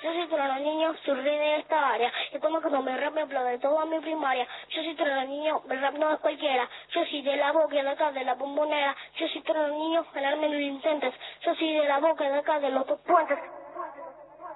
Yo soy Trueno Niño, soy rey de esta área. Y cuando me rap me aplaude toda mi primaria. Yo soy Trueno Niño, el rap no es cualquiera. Yo soy de la boca de acá, de la bombonera. Yo soy Trueno Niño, el arma no lo intentes. Yo soy de la boca de acá, de los dos puentes.